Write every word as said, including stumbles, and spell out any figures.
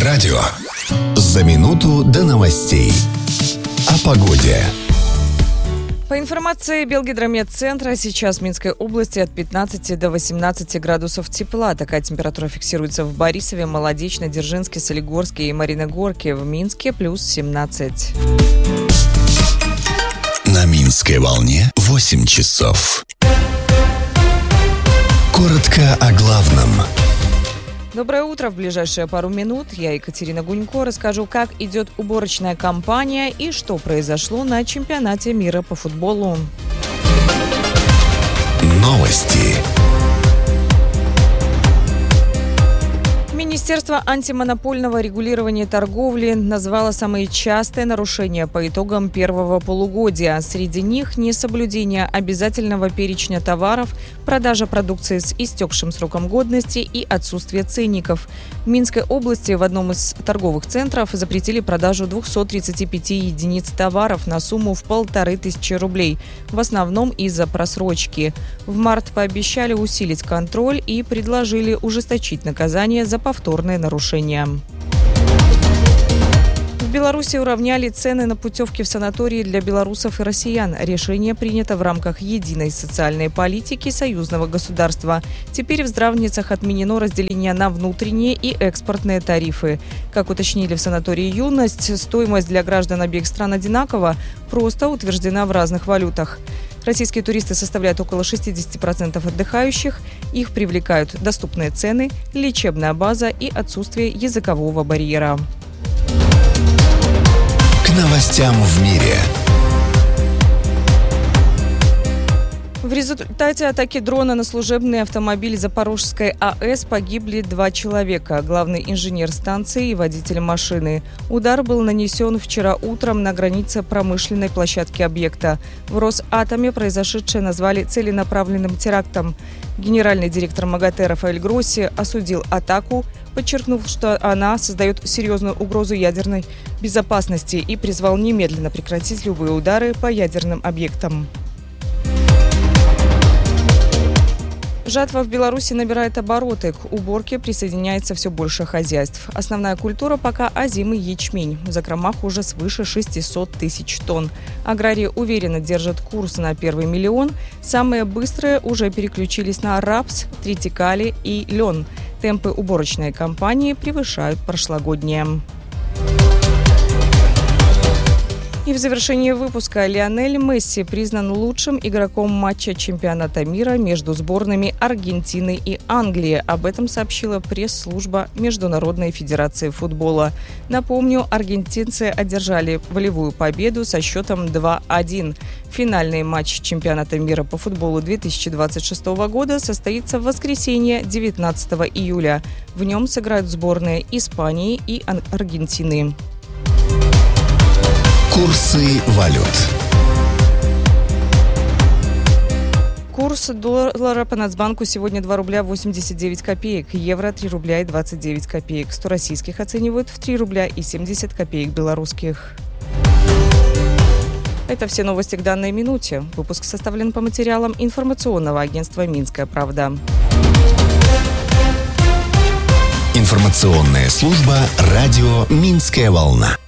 Радио. За минуту до новостей. О погоде. По информации Белгидрометцентра, сейчас в Минской области от пятнадцати до восемнадцати градусов тепла. Такая температура фиксируется в Борисове, Молодечно, Дзержинске, Солигорске и Мариногорке. В Минске плюс семнадцать. На Минской волне восемь часов. Коротко о главном. Доброе утро. В ближайшие пару минут я, Екатерина Гунько, расскажу, как идет уборочная кампания и что произошло на чемпионате мира по футболу. Новости. Министерство антимонопольного регулирования торговли назвало самые частые нарушения по итогам первого полугодия. Среди них несоблюдение обязательного перечня товаров, продажа продукции с истекшим сроком годности и отсутствие ценников. В Минской области в одном из торговых центров запретили продажу двухсот тридцати пяти единиц товаров на сумму в полторы тысячи рублей, в основном из-за просрочки. В март пообещали усилить контроль и предложили ужесточить наказание за повторные нарушения. В Беларуси уравняли цены на путевки в санатории для белорусов и россиян. Решение принято в рамках единой социальной политики союзного государства. Теперь в здравницах отменено разделение на внутренние и экспортные тарифы. Как уточнили в санатории «Юность», стоимость для граждан обеих стран одинакова, просто утверждена в разных валютах. Российские туристы составляют около шестьдесят процентов отдыхающих. Их привлекают доступные цены, лечебная база и отсутствие языкового барьера. К новостям в мире. В результате атаки дрона на служебный автомобиль Запорожской АЭС погибли два человека – главный инженер станции и водитель машины. Удар был нанесен вчера утром на границе промышленной площадки объекта. В Росатоме произошедшее назвали целенаправленным терактом. Генеральный директор МАГАТЭ Рафаэль Гросси осудил атаку, подчеркнув, что она создает серьезную угрозу ядерной безопасности и призвал немедленно прекратить любые удары по ядерным объектам. Жатва в Беларуси набирает обороты. К уборке присоединяется все больше хозяйств. Основная культура пока озимый ячмень. В закромах уже свыше шестисот тысяч тонн. Аграрии уверенно держат курс на первый миллион. Самые быстрые уже переключились на рапс, тритикали и лен. Темпы уборочной кампании превышают прошлогодние. И в завершении выпуска Лионель Месси признан лучшим игроком матча чемпионата мира между сборными Аргентины и Англии. Об этом сообщила пресс-служба Международной федерации футбола. Напомню, аргентинцы одержали волевую победу со счетом два один. Финальный матч чемпионата мира по футболу две тысячи двадцать шестого года состоится в воскресенье, девятнадцатого июля. В нем сыграют сборные Испании и Аргентины. Курсы валют. Курс доллара по Нацбанку сегодня два рубля восемьдесят девять копеек, евро три рубля и двадцать девять копеек, сто российских оценивают в три рубля и семьдесят копеек белорусских. Это все новости к данной минуте. Выпуск составлен по материалам информационного агентства «Минская правда». Информационная служба «Радио Минская волна».